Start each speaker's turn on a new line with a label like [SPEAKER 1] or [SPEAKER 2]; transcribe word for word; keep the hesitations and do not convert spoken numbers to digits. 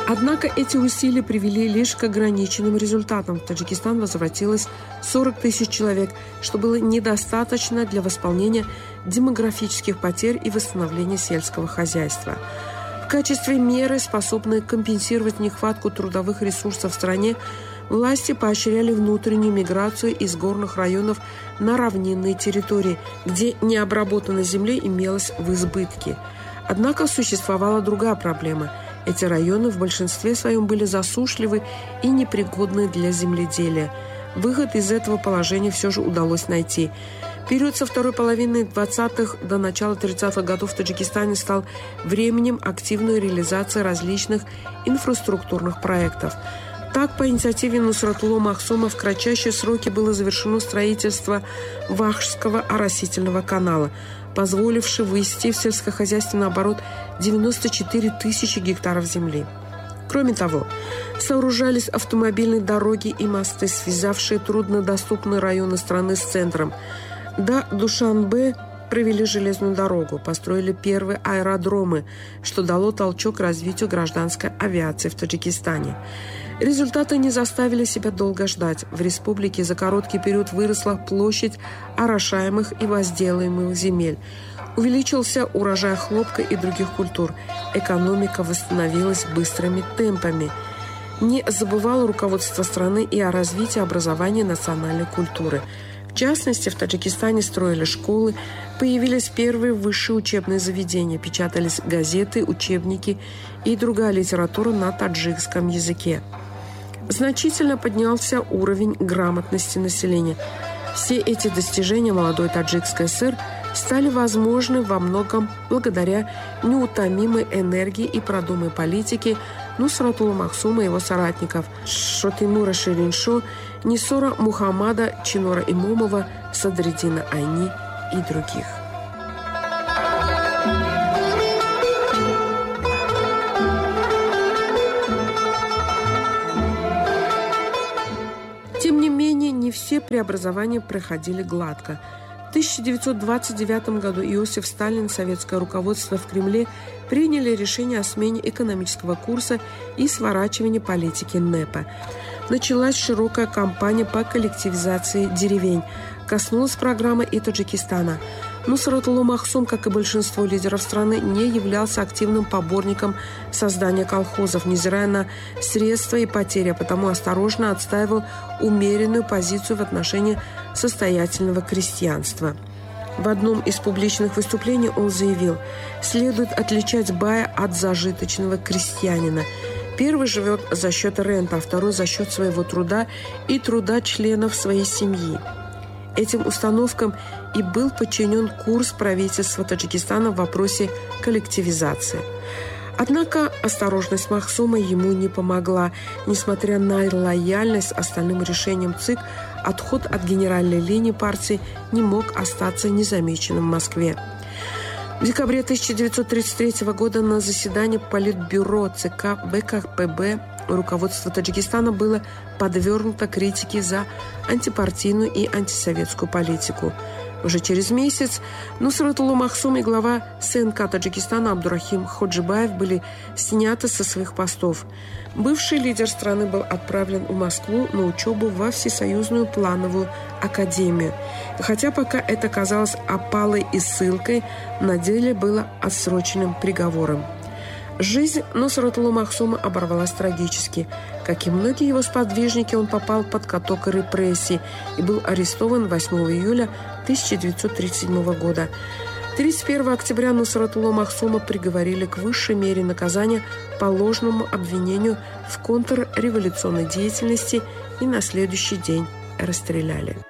[SPEAKER 1] Однако эти усилия привели лишь к ограниченным результатам. В Таджикистан возвратилось сорок тысяч человек, что было недостаточно для восполнения демографических потерь и восстановления сельского хозяйства. В качестве меры, способной компенсировать нехватку трудовых ресурсов в стране, власти поощряли внутреннюю миграцию из горных районов на равнинные территории, где необработанной земли имелось в избытке. Однако существовала другая проблема. Эти районы в большинстве своем были засушливы и непригодны для земледелия. Выход из этого положения все же удалось найти. Период со второй половины двадцатых до начала тридцатых годов в Таджикистане стал временем активной реализации различных инфраструктурных проектов. Так, по инициативе Нусратулло Махсума в кратчайшие сроки было завершено строительство Вахшского оросительного канала, позволивший ввести в сельскохозяйственный оборот девяносто четыре тысячи гектаров земли. Кроме того, сооружались автомобильные дороги и мосты, связавшие труднодоступные районы страны с центром. До Душанбе провели железную дорогу, построили первые аэродромы, что дало толчок развитию гражданской авиации в Таджикистане. Результаты не заставили себя долго ждать. В республике за короткий период выросла площадь орошаемых и возделаемых земель. Увеличился урожай хлопка и других культур. Экономика восстановилась быстрыми темпами. Не забывало руководство страны и о развитии образования национальной культуры. В частности, в Таджикистане строили школы, появились первые высшие учебные заведения, печатались газеты, учебники и другая литература на таджикском языке. Значительно поднялся уровень грамотности населения. Все эти достижения молодой Таджикской ССР стали возможны во многом благодаря неутомимой энергии и продуманной политике Нусратулло Махсума и его соратников Шотимура Шириншо, Нисора Мухаммада, Чинора Имомова, Садриддина Айни и других. Тем не менее, не все преобразования проходили гладко. В тысяча девятьсот двадцать девятом году Иосиф Сталин и советское руководство в Кремле приняли решение о смене экономического курса и сворачивании политики НЭПа. Началась широкая кампания по коллективизации деревень. Коснулась программа и Таджикистана. Нусратулло Махсум, как и большинство лидеров страны, не являлся активным поборником создания колхозов, невзирая на средства и потери, а потому осторожно отстаивал умеренную позицию в отношении состоятельного крестьянства. В одном из публичных выступлений он заявил: «Следует отличать бая от зажиточного крестьянина. Первый живет за счет ренты, а второй за счет своего труда и труда членов своей семьи». Этим установкам и был подчинен курс правительства Таджикистана в вопросе коллективизации. Однако осторожность Махсума ему не помогла. Несмотря на лояльность остальным решениям ЦИК, отход от генеральной линии партии не мог остаться незамеченным в Москве. В декабре тысяча девятьсот тридцать третьего года на заседании Политбюро ЦК ВКПБ руководство Таджикистана было подвергнуто критике за антипартийную и антисоветскую политику. Уже через месяц Нусратулло Махсум и глава СНК Таджикистана Абдурахим Ходжибаев были сняты со своих постов. Бывший лидер страны был отправлен в Москву на учебу во Всесоюзную плановую академию. И хотя пока это казалось опалой и ссылкой, на деле было отсроченным приговором. Жизнь Нусратулло Махсума оборвалась трагически. Как и многие его сподвижники, он попал под каток репрессий и был арестован восьмого июля тысяча девятьсот тридцать седьмого года. тридцать первого октября Нусратулло Махсума приговорили к высшей мере наказания по ложному обвинению в контрреволюционной деятельности и на следующий день расстреляли.